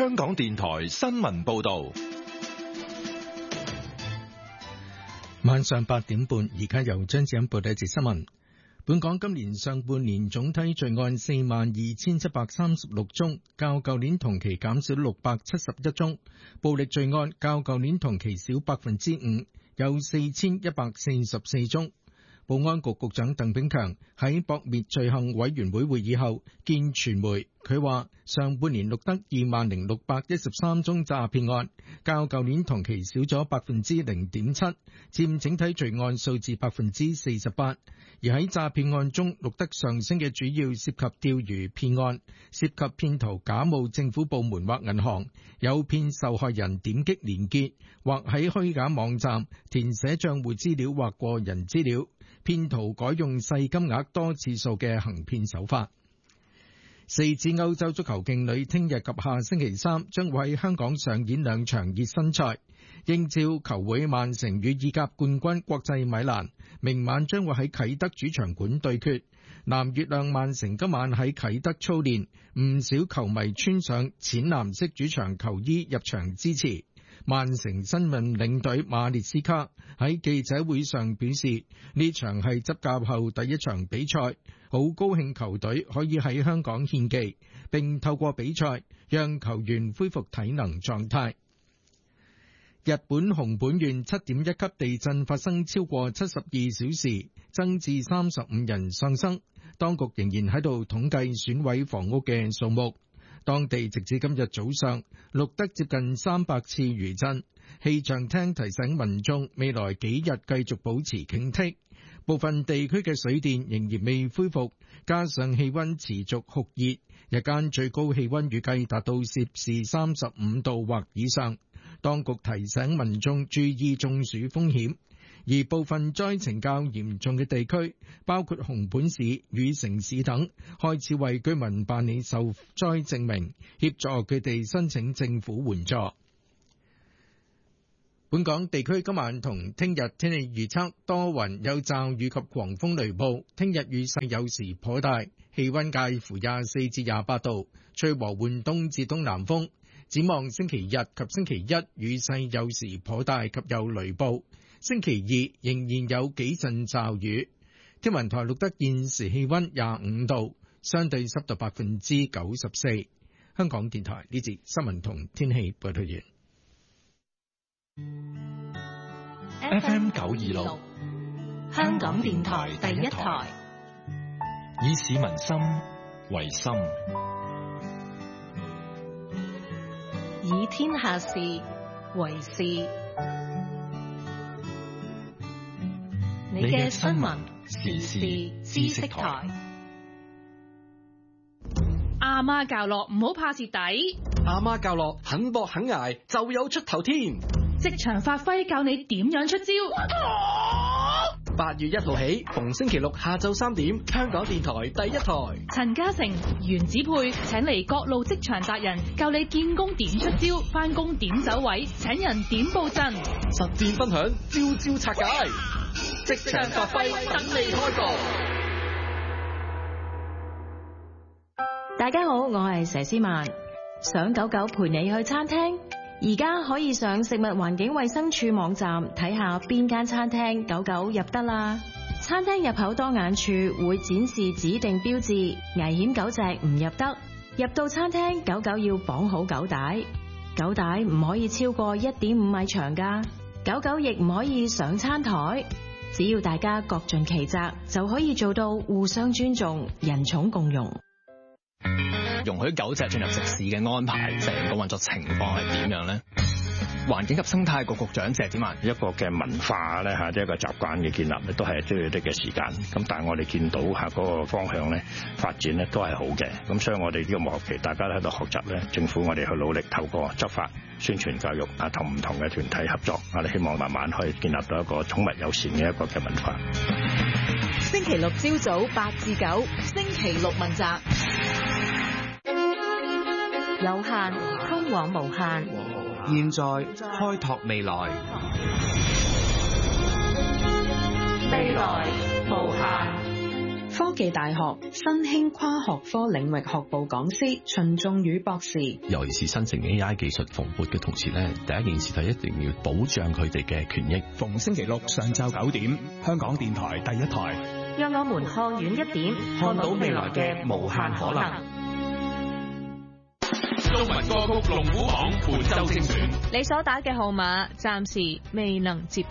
香港電台新聞報道。 晚上8點半，而家由張子欣報第一節新聞。本港今年上半年總體罪案42,736宗，較舊年同期減少671宗；暴力罪案較舊年同期少5%，有4144宗。保安局局長鄧炳強喺撲滅罪行委員會會議後見傳媒，佢話上半年錄得20,613宗詐騙案，較舊年同期少咗0.7%，佔整體罪案數字48%。而喺詐騙案中錄得上升嘅主要涉及釣魚騙案，涉及騙徒假冒政府部門或銀行，誘騙受害人點擊連結或喺虛假網站填寫賬戶資料或個人資料，騙徒改用細金額多次數嘅行騙手法。4支歐洲足球勁旅聽日及下星期三將會喺香港上演2場熱身賽。英超球會曼城與意甲冠軍國際米蘭明晚將會喺啟德主場館對決。藍月亮曼城今晚喺啟德操練，唔少球迷穿上淺藍色主場球衣入場支持。曼城新任領隊馬列斯卡喺記者會上表示，呢場係執教後第一場比賽，好高興球隊可以喺香港獻技，並透過比賽讓球員恢復體能狀態。日本熊本縣7.1級地震發生超過72小時，增至35人喪生。當局仍然喺度統計損毀房屋嘅數目。當地直至今日早上錄得接近300次餘震。氣象廳提醒民眾未來幾日繼續保持警惕。部分地區嘅水電仍然未恢復，加上氣溫持續酷熱，日間最高氣溫預計達到攝氏35度或以上。當局提醒民眾注意中暑風險，而部分災情較嚴重嘅地區，包括熊本市、與城市等，開始為居民辦理受災證明，協助佢哋申請政府援助。本港地區今晚同聽日天氣預測多雲，有驟雨及狂風雷暴，聽日雨勢有時頗大，氣溫介乎24至28度，吹和緩東至東南風。展望星期日及星期一雨勢有時頗大及有雷暴，星期二仍然有幾陣驟雨。天文台錄得現時氣溫25度，相對濕度94%。香港電台呢節新聞同天氣報道完。 FM 926， 香港電台第一台， 以市民心為心， 以天下事為事。你嘅新聞時事知識台。 阿媽教落唔好怕蝕底， 阿媽教落肯搏肯捱就有出頭天。 職場發揮教你點樣出招。 8月1號起，逢星期六下晝3點，香港電台第一台。 陳嘉誠、袁子佩請嚟各路職場達人，教你見工點出招，返工點走位，請人點布陣， 實戰分享，招招拆解，職場發揮等你開講。 大家好，我係佘詩曼。想狗狗陪你去餐廳，而家可以上食物環境衛生署網站睇下邊間餐廳狗狗入得啦。餐廳入口當眼處會展示指定標誌，危險狗隻唔入得。入到餐廳，狗狗要綁好狗帶，狗帶唔可以超過1.5米長㗎。狗狗亦唔可以上餐台。只要大家各盡其責，就可以做到互相尊重、人寵共融。 容許狗隻進入食肆嘅安排，成個運作情況係點樣呢？環境及生態局局長謝展寰， 一個嘅文化咧嚇，一個習慣嘅建立咧，都係需要啲嘅時間。咁但係我哋見到嚇嗰個方向咧發展咧都係好嘅。咁所以我哋呢個學期大家都喺度學習咧，政府我哋去努力透過執法、宣傳教育啊，同唔同嘅團體合作，我哋希望慢慢可以建立到一個寵物友善嘅一個嘅文化。 星期六朝早8至9，星期六問責。有限通往無限， 現在開拓未來， 未來無限。 科技大學新興跨學科領域學部講師秦仲宇博士。 尤其是新型 AI 技術蓬勃嘅同時咧，第一件事就一定要保障佢哋嘅權益。 逢星期六上晝9點，香港電台第一台， 讓我們看遠一點，看到未來嘅無限可能。 中文歌曲龍虎榜本周精選， 你所打嘅號碼暫時未能接